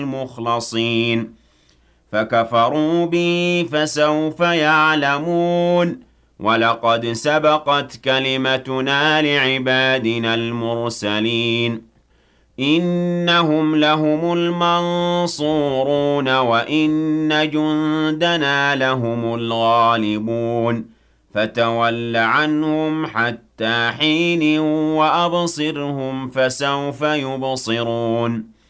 المخلصين فكفروا به فسوف يعلمون ولقد سبقت كلمتنا لعبادنا المرسلين إنهم لهم المنصورون وإن جندنا لهم الغالبون فتول عنهم حتى حين وأبصرهم فسوف يبصرون